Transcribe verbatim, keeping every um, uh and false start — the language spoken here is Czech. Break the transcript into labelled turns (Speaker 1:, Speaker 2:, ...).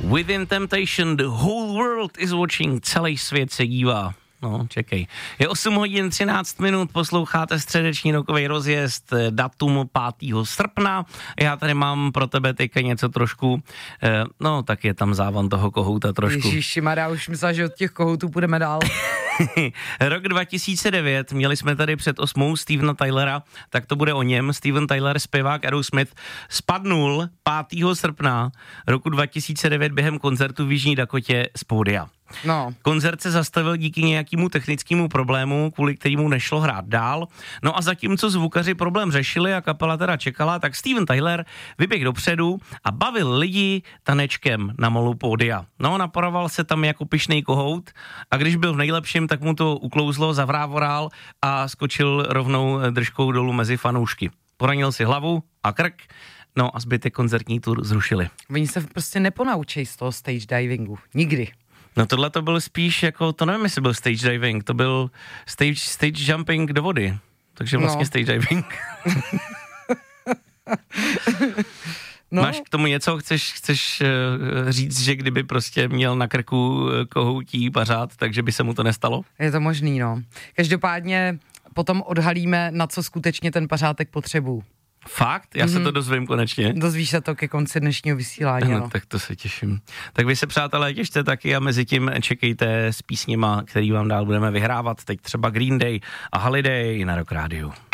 Speaker 1: Within Temptation, the whole world is watching, celý svět se dívá. No, čekej. Je osm hodin třináct minut, posloucháte středeční rokový rozjezd, datum pátého srpna. Já tady mám pro tebe teďka něco trošku, eh, no tak je tam závan toho kohouta trošku.
Speaker 2: Ježišimara, už myslel, že od těch kohoutů půjdeme dál.
Speaker 1: Rok dva tisíce devět, měli jsme tady před osmou Stevena Tylera, tak to bude o něm. Steven Tyler, zpěvák Aerosmith, spadnul pátého srpna roku dva tisíce devět během koncertu v Jižní Dakotě z pódia.
Speaker 2: No.
Speaker 1: Koncert se zastavil díky nějakému technickému problému, kvůli kterému nešlo hrát dál. No a zatímco zvukaři problém řešili a kapela teda čekala, tak Steven Tyler vyběhl dopředu a bavil lidi tanečkem na molu pódia. No, naporoval se tam jako pyšnej kohout a když byl v nejlepším, tak mu to uklouzlo, zavrávorál a skočil rovnou držkou dolů mezi fanoušky. Poranil si hlavu a krk, no a zbytek koncertní tur zrušili.
Speaker 2: Oni se prostě neponaučej z toho stage divingu. Nikdy.
Speaker 1: No tohle to byl spíš jako, to nevím, jestli byl stage diving, to byl stage, stage jumping do vody. Takže vlastně no. Stage diving. No. Máš k tomu něco, chceš, chceš uh, říct, že kdyby prostě měl na krku kohoutí pařád, takže by se mu to nestalo?
Speaker 2: Je to možný, no. Každopádně potom odhalíme, na co skutečně ten pařátek potřebují.
Speaker 1: Fakt? Já mm-hmm. se to dozvím konečně.
Speaker 2: Dozvíš se to ke konci dnešního vysílání.
Speaker 1: No, tak to se těším. Tak vy se, přátelé, těšte taky a mezi tím čekejte s písněma, který vám dál budeme vyhrávat. Teď třeba Green Day a Holiday na Rock Rádiu.